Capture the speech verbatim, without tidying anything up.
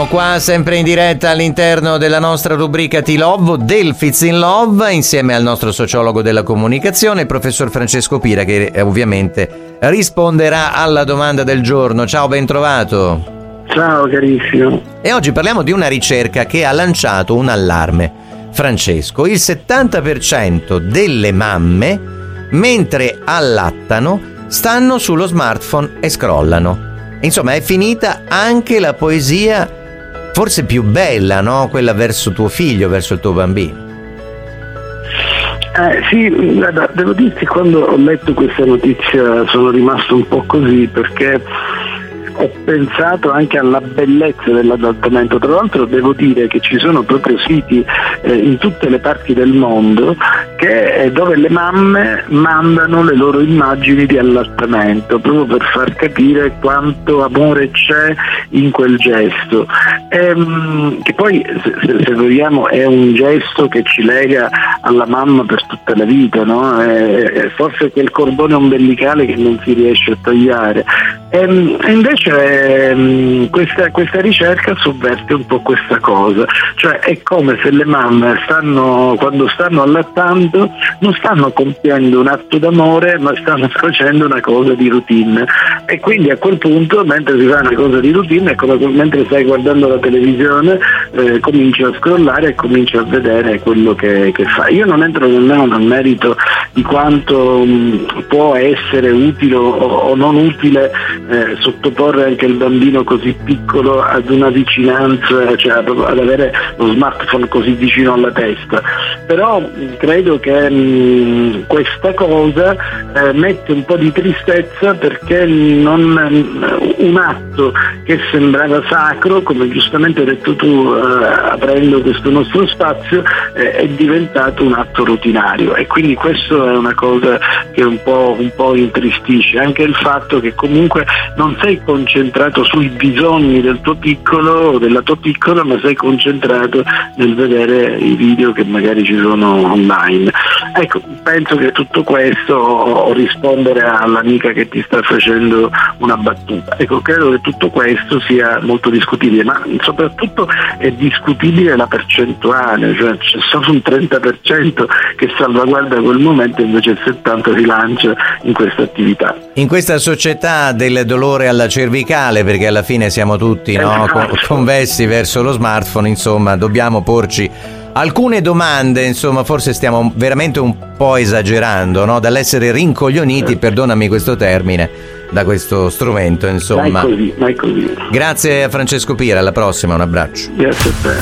Qua sempre in diretta all'interno della nostra rubrica Ti Love del Fits in Love, insieme al nostro sociologo della comunicazione, il professor Francesco Pira, che eh, ovviamente risponderà alla domanda del giorno. Ciao, ben trovato. Ciao carissimo. E oggi parliamo di una ricerca che ha lanciato un allarme. Francesco, il settanta per cento delle mamme, mentre allattano, stanno sullo smartphone e scrollano. Insomma, è finita anche la poesia forse più bella, no? Quella verso tuo figlio, verso il tuo bambino. Eh, sì, guarda, devo dirti, quando ho letto questa notizia sono rimasto un po' così, perché ho pensato anche alla bellezza dell'adattamento. Tra l'altro devo dire che ci sono proprio siti eh, in tutte le parti del mondo che, eh, dove le mamme mandano le loro immagini di allattamento, proprio per far capire quanto amore c'è in quel gesto. Ehm, che poi, se, se vogliamo, è un gesto che ci lega alla mamma per tutta la vita, no? È, è forse quel cordone ombelicale che non si riesce a tagliare. E, e invece ehm, questa, questa ricerca sovverte un po' questa cosa, cioè è come se le mamme stanno, quando stanno allattando, non stanno compiendo un atto d'amore, ma stanno facendo una cosa di routine, e quindi a quel punto, mentre si fa una cosa di routine, è come mentre stai guardando la televisione, eh, cominci a scrollare e cominci a vedere quello che, che fa. Io non entro nemmeno nel merito di quanto mh, può essere utile o, o non utile eh, sottoporre anche il bambino così piccolo ad una vicinanza, cioè ad avere lo smartphone così vicino alla testa, però mh, credo che mh, questa cosa eh, mette un po' di tristezza, perché non, mh, un atto che sembrava sacro, come giustamente hai detto tu, eh, aprendo questo nostro spazio, eh, è diventato un atto rutinario, e quindi questo è una cosa che un po', un po' intristisce. Anche il fatto che comunque non sei concentrato sui bisogni del tuo piccolo o della tua piccola, ma sei concentrato nel vedere i video che magari ci sono online. Ecco, penso che tutto questo, o rispondere all'amica che ti sta facendo una battuta, ecco, credo che tutto questo sia molto discutibile, ma soprattutto è discutibile la percentuale, cioè c'è solo un trenta per cento che salvaguarda quel momento, invece il settanta per cento si lancia in questa attività. In questa società del dolore alla cervicale, perché alla fine siamo tutti, no, con, convessi verso lo smartphone, insomma, dobbiamo porci alcune domande, insomma, forse stiamo veramente un po' esagerando, no? Dall'essere rincoglioniti, perdonami questo termine, da questo strumento, insomma. Ma è così, ma è così. Grazie a Francesco Pira, alla prossima, un abbraccio. Grazie a te.